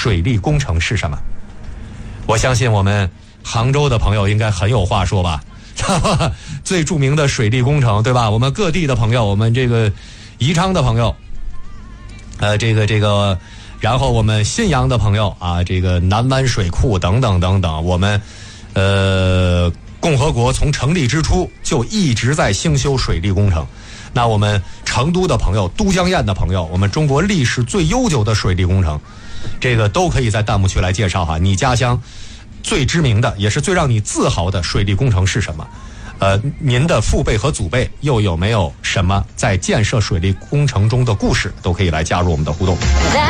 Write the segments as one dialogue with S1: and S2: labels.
S1: 水利工程是什么？我相信我们杭州的朋友应该很有话说吧。最著名的水利工程，对吧？我们各地的朋友，我们这个宜昌的朋友，这个，然后我们信阳的朋友啊，这个南湾水库等等等等，我们共和国从成立之初就一直在兴修水利工程。那我们成都的朋友，都江堰的朋友，我们中国历史最悠久的水利工程，这个都可以在弹幕区来介绍哈。你家乡最知名的，也是最让你自豪的水利工程是什么？您的父辈和祖辈又有没有什么在建设水利工程中的故事，都可以来加入我们的互动。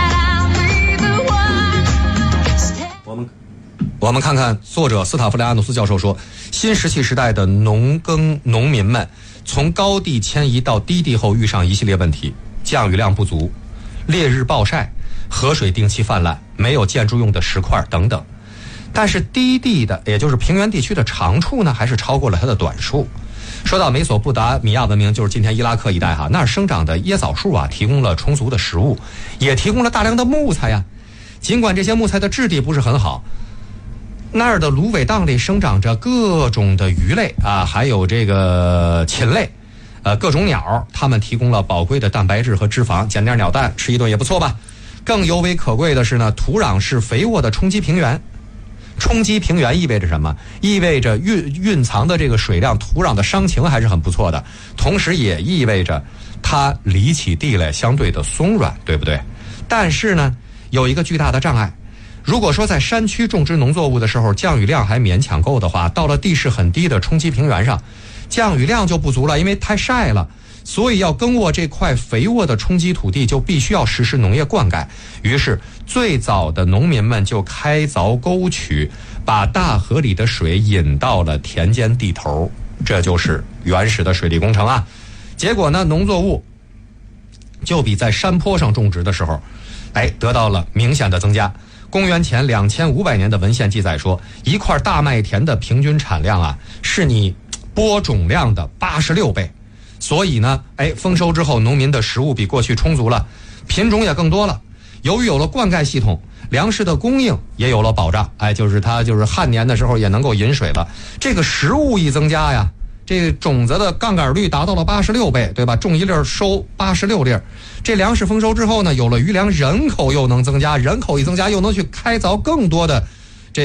S1: 我们看看作者斯塔夫雷阿努斯教授说，新石器时代的农民们从高地迁移到低地后遇上一系列问题，降雨量不足，烈日暴晒，河水定期泛滥，没有建筑用的石块等等。但是低地的，也就是平原地区的长处呢，还是超过了它的短处。说到美索不达米亚文明，就是今天伊拉克一带哈，那儿生长的椰枣树啊，提供了充足的食物，也提供了大量的木材呀。尽管这些木材的质地不是很好，那儿的芦苇荡里生长着各种的鱼类啊，还有这个禽类，各种鸟，它们提供了宝贵的蛋白质和脂肪，捡点鸟蛋吃一顿也不错吧。更尤为可贵的是呢，土壤是肥沃的冲积平原。冲积平原意味着什么？意味着蕴藏的这个水量，土壤的伤情还是很不错的，同时也意味着它离起地来相对的松软，对不对？但是呢，有一个巨大的障碍，如果说在山区种植农作物的时候，降雨量还勉强够的话，到了地势很低的冲积平原上，降雨量就不足了，因为太晒了。所以要耕沃这块肥沃的冲积土地，就必须要实施农业灌溉。于是最早的农民们就开凿沟渠，把大河里的水引到了田间地头，这就是原始的水利工程啊。结果呢，农作物就比在山坡上种植的时候得到了明显的增加。公元前2500年的文献记载说，一块大麦田的平均产量啊，是你播种量的86倍。所以呢，丰收之后，农民的食物比过去充足了，品种也更多了。由于有了灌溉系统，粮食的供应也有了保障，就是它就是旱年的时候也能够饮水了。这个食物一增加呀，这个种子的杠杆率达到了86倍，对吧？种一粒收86粒。这粮食丰收之后呢，有了余粮，人口又能增加，人口一增加，又能去开凿更多的这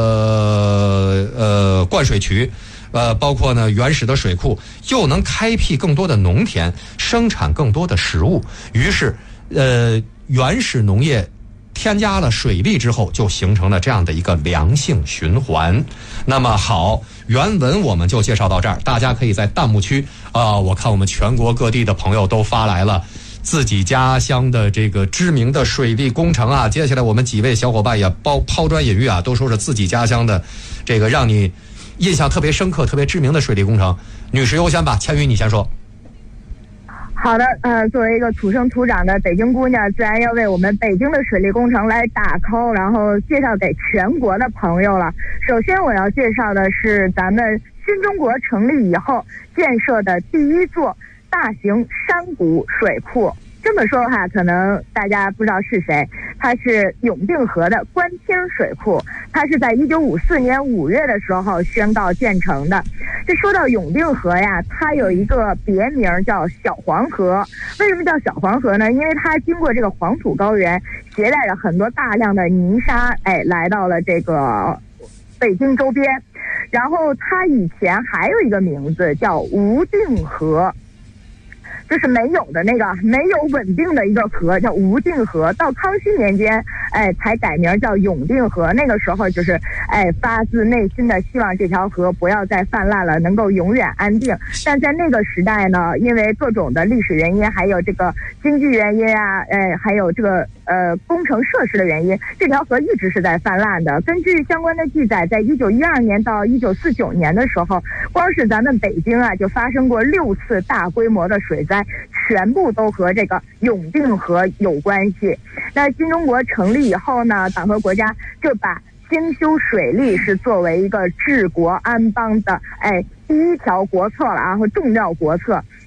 S1: 个灌水渠。包括呢原始的水库，又能开辟更多的农田，生产更多的食物。于是原始农业添加了水利之后，就形成了这样的一个良性循环。那么好，原文我们就介绍到这儿，大家可以在弹幕区我看我们全国各地的朋友都发来了自己家乡的这个知名的水利工程啊。接下来我们几位小伙伴也抛砖引玉啊，都说是自己家乡的这个让你印象特别深刻、特别知名的水利工程。女士优先吧，千羽你先说。
S2: 好的，作为一个土生土长的北京姑娘，自然要为我们北京的水利工程来打 call， 然后介绍给全国的朋友了。首先我要介绍的是咱们新中国成立以后建设的第一座大型山谷水库。这么说的话，可能大家不知道是谁，它是永定河的官厅水库，它是在1954年5月的时候宣告建成的。这说到永定河呀，它有一个别名叫小黄河。为什么叫小黄河呢？因为它经过这个黄土高原，携带着很多大量的泥沙，来到了这个北京周边。然后它以前还有一个名字叫无定河，就是没有的那个没有稳定的一个河，叫无定河。到康熙年间才改名叫永定河。那个时候就是发自内心的希望这条河不要再泛滥了，能够永远安定。但在那个时代呢，因为各种的历史原因，还有这个经济原因啊，还有这个工程设施的原因，这条河一直是在泛滥的。根据相关的记载，在1912年到1949年的时候，光是咱们北京啊就发生过6次大规模的水灾，全部都和这个永定河有关系。那新中国成立以后呢，党和国家就把兴修水利是作为一个治国安邦的第一条国策了啊，和重要国策。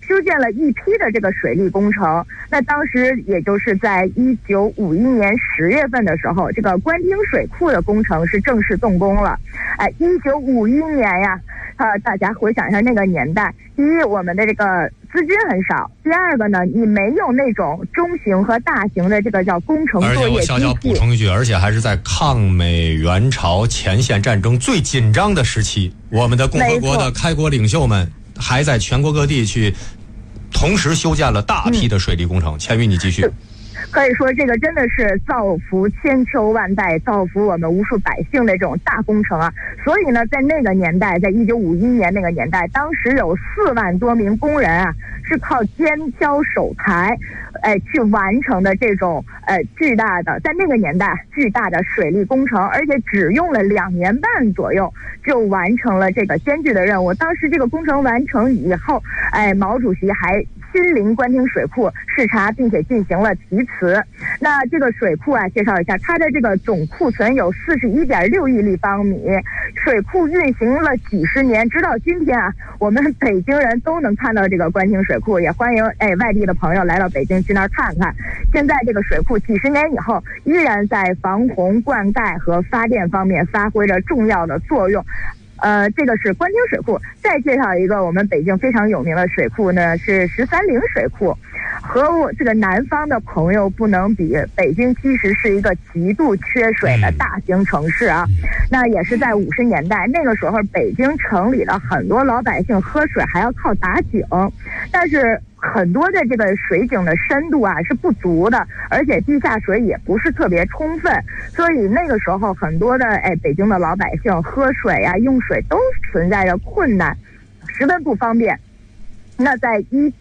S2: 修建了一批的这个水利工程。那当时也就是在1951年10月份的时候，这个官厅水库的工程是正式动工了。1951年呀，大家回想一下那个年代，第一，我们的这个资金很少；第二个呢，你没有那种中型和大型的这个叫工程作业机器。
S1: 而且我小小补充一句，而且还是在抗美援朝前线战争最紧张的时期，我们的共和国的开国领袖们还在全国各地去同时修建了大批的水利工程。千羽，你继续。
S2: 可以说这个真的是造福千秋万代，造福我们无数百姓的这种大工程啊！所以呢，在那个年代，在1951年那个年代，当时有4万多名工人啊，是靠肩挑手抬，去完成的这种巨大的，在那个年代巨大的水利工程，而且只用了2年半左右就完成了这个艰巨的任务。当时这个工程完成以后，毛主席还亲临官厅水库视察，并且进行了题词。那这个水库啊，介绍一下，它的这个总库存有41.6亿立方米，水库运行了几十年，直到今天啊，我们北京人都能看到这个官厅水库，也欢迎外地的朋友来到北京去那儿看看。现在这个水库几十年以后，依然在防洪、灌溉和发电方面发挥着重要的作用。这个是官厅水库。再介绍一个我们北京非常有名的水库呢，是13陵水库。和我这个南方的朋友不能比，北京其实是一个极度缺水的大型城市啊。那也是在50年代，那个时候北京城里的很多老百姓喝水还要靠打井，但是很多的这个水井的深度啊是不足的，而且地下水也不是特别充分，所以那个时候很多的北京的老百姓喝水啊、用水都存在着困难，十分不方便。那在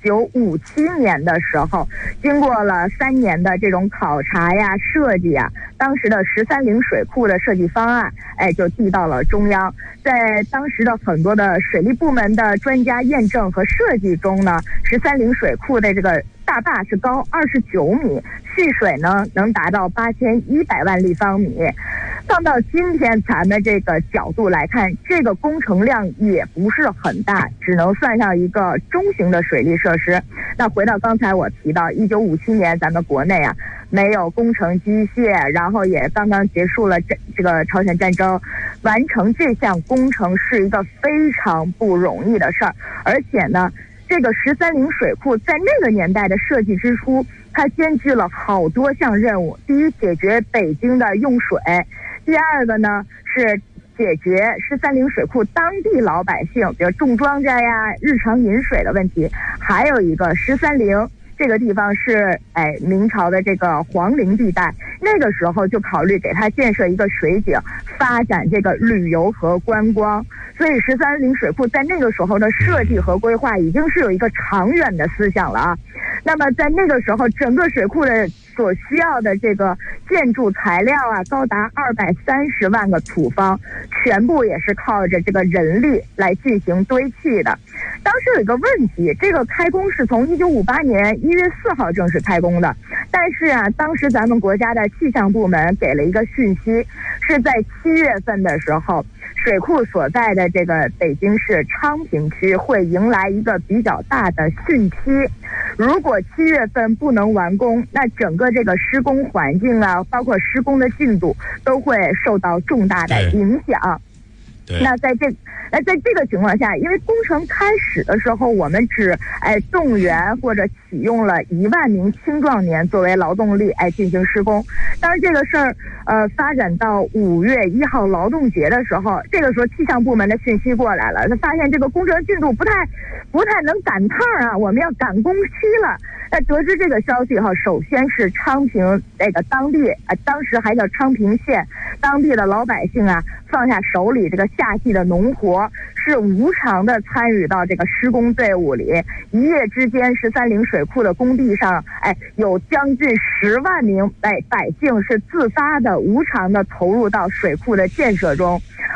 S2: 1957年的时候，经过了3年的这种考察呀、设计呀，当时的13陵水库的设计方案，就递到了中央。在当时的很多的水利部门的专家验证和设计中呢，13陵水库的这个大坝是高29米，蓄水呢能达到8100万立方米。放到今天咱们这个角度来看，这个工程量也不是很大，只能算上一个中型的水利设施。那回到刚才我提到1957年咱们国内啊没有工程机械，然后也刚刚结束了这个朝鲜战争，完成这项工程是一个非常不容易的事儿。而且呢，这个13陵水库在那个年代的设计之初，它兼具了好多项任务。第一，解决北京的用水；第二个呢是解决13陵水库当地老百姓，比如种庄稼呀、日常饮水的问题。还有一个13陵这个地方是明朝的这个皇陵地带，那个时候就考虑给它建设一个水井，发展这个旅游和观光。所以13陵水库在那个时候的设计和规划已经是有一个长远的思想了啊。那么在那个时候，整个水库的所需要的这个建筑材料啊，高达230万个土方，全部也是靠着这个人力来进行堆砌的。当时有一个问题，这个开工是从1958年1月4号正式开工的，但是啊，当时咱们国家的气象部门给了一个讯息，是在7月份的时候，水库所在的这个北京市昌平区会迎来一个比较大的汛期。如果7月份不能完工，那整个这个施工环境啊，包括施工的进度都会受到重大的影响。那在这个情况下，因为工程开始的时候，我们只动员或者启用了1万名青壮年作为劳动力进行施工。当然这个事儿发展到5月1号劳动节的时候，这个时候气象部门的讯息过来了，他发现这个工程进度不太能赶趟啊，我们要赶工期了。那得知这个消息后，首先是昌平这个当地当时还叫昌平县当地的老百姓啊，放下手里这个夏季的农活，是无偿的参与到这个施工队伍里。一夜之间，13陵水库的工地上，有将近10万名百姓是自发的、无偿的投入到水库的建设中。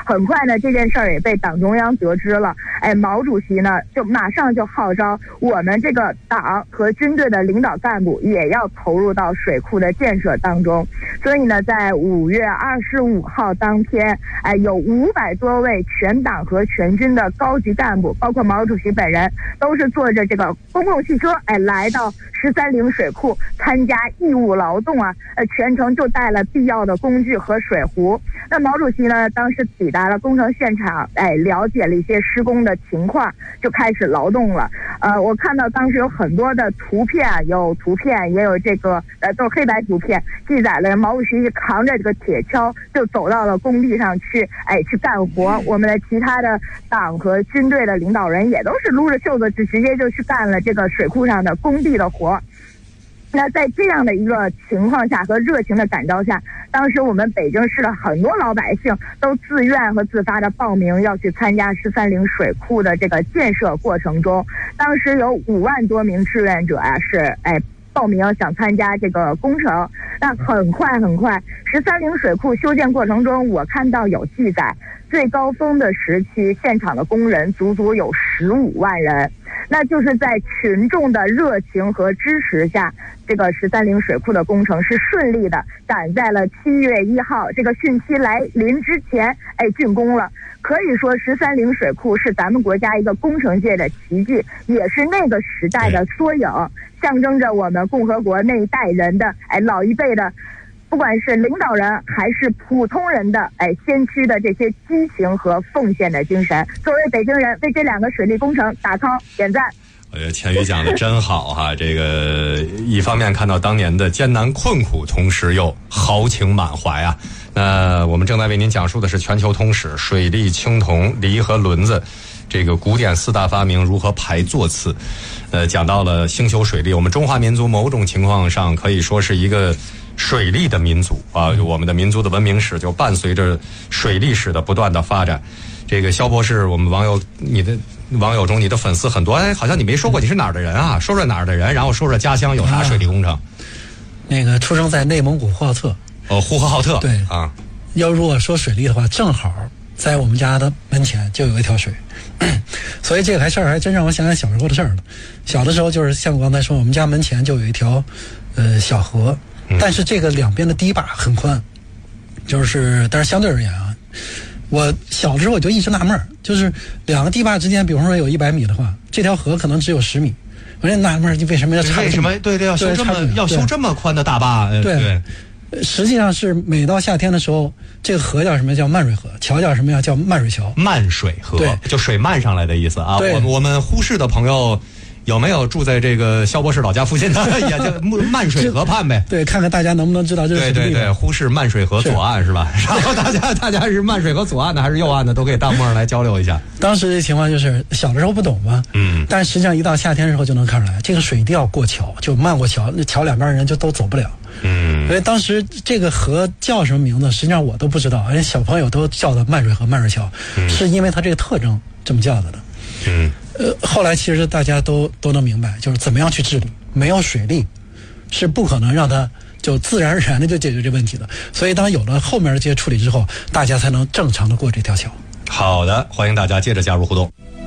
S2: 很快呢，这件事儿也被党中央得知了。毛主席呢就马上就号召我们这个党和军队的领导干部也要投入到水库的建设当中。所以呢，在5月25号当天，有500多位全党和全军的高级干部，包括毛主席本人，都是坐着这个公共汽车，来到13陵水库参加义务劳动啊。全程就带了必要的工具和水壶。那毛主席呢，当时抵达了工程现场，了解了一些施工的情况，就开始劳动了。我看到当时有很多的图片，有图片，也有这个都是黑白图片，记载了毛主席扛着这个铁锹就走到了工地上去，去干活。我们的其他的党和军队的领导人也都是撸着袖子，直接就去干了这个水库上的工地的活。那在这样的一个情况下和热情的感召下，当时我们北京市的很多老百姓都自愿和自发的报名要去参加13陵水库的这个建设过程中。当时有5万多名志愿者是报名想参加这个工程。那很快13陵水库修建过程中，我看到有记载，最高峰的时期现场的工人足足有15万人。那就是在群众的热情和支持下，这个13陵水库的工程是顺利的赶在了7月1号这个汛期来临之前竣工了。可以说13陵水库是咱们国家一个工程界的奇迹，也是那个时代的缩影，象征着我们共和国那一代人的老一辈的，不管是领导人还是普通人的先驱的这些激情和奉献的精神。作为北京人，为这2个水利工程打 call 点赞。
S1: 我觉得千羽讲的真好哈，这个一方面看到当年的艰难困苦，同时又豪情满怀啊。那我们正在为您讲述的是全球通史，水利、青铜、犁和轮子，这个古典4大发明如何排座次。讲到了兴修水利，我们中华民族某种情况上可以说是一个水利的民族啊，我们的民族的文明史就伴随着水利史的不断的发展。这个肖博士，我们网友中你的粉丝很多，好像你没说过你是哪儿的人啊？说说哪儿的人，然后说说家乡有啥水利工程。
S3: 那个出生在内蒙古呼和浩特。
S1: 呼和浩特。
S3: 对啊，要如果说水利的话，正好在我们家的门前就有一条水，所以这个事儿还真让我想起小时候的事儿了。小的时候就是像我刚才说，我们家门前就有一条小河，但是这个两边的堤坝很宽，但是相对而言啊，我小的时候我就一直纳闷，就是2个堤坝之间，比方说有100米的话，这条河可能只有10米。我就纳闷，你为什么要差？
S1: 为什么？对，要修这么宽的大坝？对。
S3: 实际上是每到夏天的时候，这个河叫什么？叫漫水河，桥叫什么呀？叫漫水桥。
S1: 漫水河，
S3: 对，
S1: 就水漫上来的意思啊。我们呼市的朋友有没有住在这个肖博士老家附近的？也就漫水河畔呗。
S3: 对，看看大家能不能知道这是什么地方。
S1: 对，呼市漫水河左岸是吧？然后大家是漫水河左岸的还是右岸的，都可以弹幕上来交流一下。
S3: 当时的情况就是小的时候不懂嘛，但实际上一到夏天的时候就能看出来，这个水一定要过桥，就漫过桥，那桥两边人就都走不了。所以当时这个河叫什么名字，实际上我都不知道，而且小朋友都叫它漫水河、漫水桥，是因为它这个特征这么叫的。后来其实大家都能明白，就是怎么样去治理，没有水利是不可能让它就自然而然的就解决这问题的。所以当有了后面的这些处理之后，大家才能正常的过这条桥。
S1: 好的，欢迎大家接着加入互动。